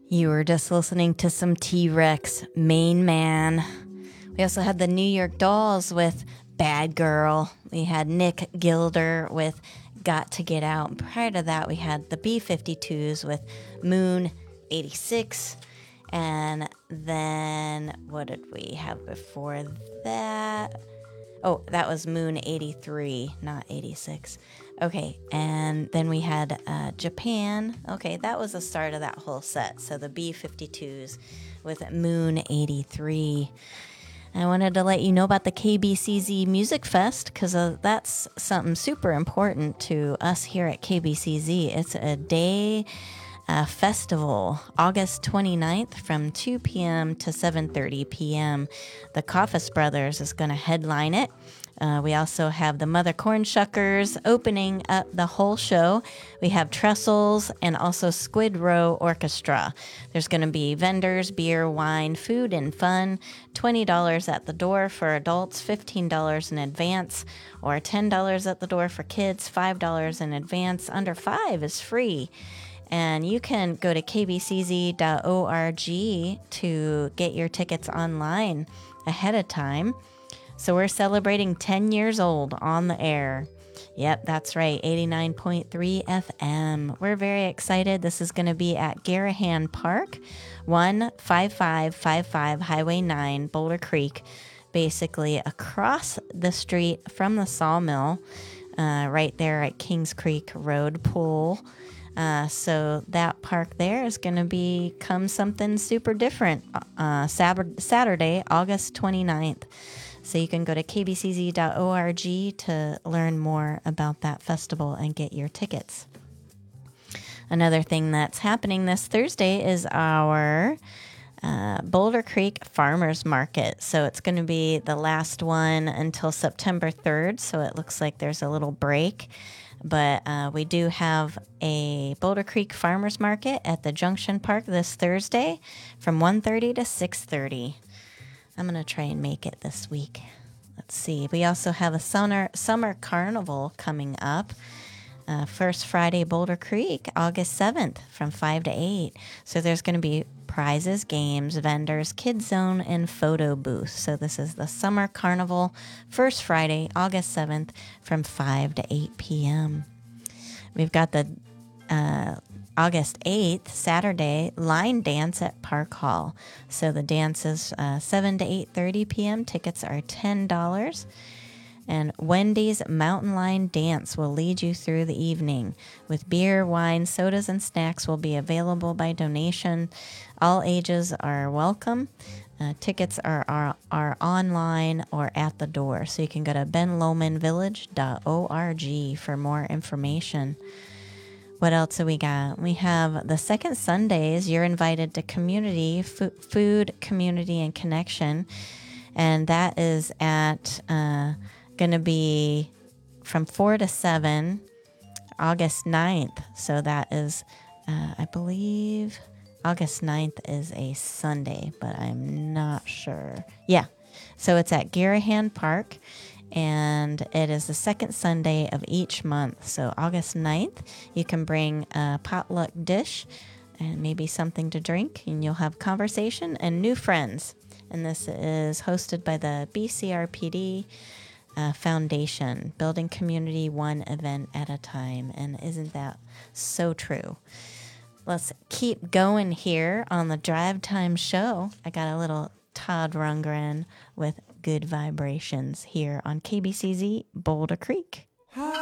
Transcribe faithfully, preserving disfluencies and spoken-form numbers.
You were just listening to some T-Rex, Main Man. We also had the New York Dolls with Bad Girl. We had Nick Gilder with Got to Get Out. And prior to that, we had the B fifty-twos with Moon eighty-six. And then what did we have before that? Oh, that was Moon eighty-three, not eighty-six. Okay, and then we had uh, Japan. Okay, that was the start of that whole set. So the B fifty-twos with Moon eighty-three. I wanted to let you know about the K B C Z Music Fest because uh, that's something super important to us here at K B C Z. It's a day uh, festival, August twenty-ninth from two p.m. to seven thirty p.m. The Coffis Brothers is going to headline it. Uh, we also have the Mother Cornshuckers opening up the whole show. We have Trestles and also Squid Row Orchestra. There's going to be vendors, beer, wine, food, and fun. twenty dollars at the door for adults, fifteen dollars in advance, or ten dollars at the door for kids, five dollars in advance. Under five is free. And you can go to k b c z dot org to get your tickets online ahead of time. So we're celebrating ten years old on the air. Yep, that's right, eighty-nine point three F M. We're very excited. This is going to be at Garahan Park, one five five five five Highway nine, Boulder Creek, basically across the street from the sawmill, uh, right there at Kings Creek Road Pool. Uh, so that park there is going to become something super different uh, Sab- Saturday, August twenty-ninth. So you can go to k b c z dot org to learn more about that festival and get your tickets. Another thing that's happening this Thursday is our uh, Boulder Creek Farmers Market. So it's going to be the last one until September third. So it looks like there's a little break. But uh, we do have a Boulder Creek Farmers Market at the Junction Park this Thursday from one thirty to six thirty. I'm going to try and make it this week. Let's see. We also have a summer, summer carnival coming up. Uh, First Friday, Boulder Creek, August seventh from five to eight. So there's going to be prizes, games, vendors, kids zone, and photo booth. So this is the summer carnival, First Friday, August seventh from five to eight p.m. We've got the uh, August eighth, Saturday, line dance at Park Hall. So the dance is uh, seven to eight thirty p.m. Tickets are ten dollars. And Wendy's Mountain Lion Dance will lead you through the evening. With beer, wine, sodas, and snacks will be available by donation. All ages are welcome. Uh, tickets are, are are online or at the door. So you can go to ben lomond village dot org for more information. What else do we got? We have the second Sundays. You're invited to community, f- food, community, and connection. And that is at... Uh, going to be from four to seven, August ninth. So that is, uh, I believe, August ninth is a Sunday, but I'm not sure. Yeah, so it's at Garahan Park, and it is the second Sunday of each month. So August ninth, you can bring a potluck dish and maybe something to drink, and you'll have conversation and new friends. And this is hosted by the B C R P D Uh, Foundation, building community one event at a time. And isn't that so true? Let's keep going here on the Drive Time Show. I got a little Todd Rundgren with Good Vibrations here on K B C Z Boulder Creek.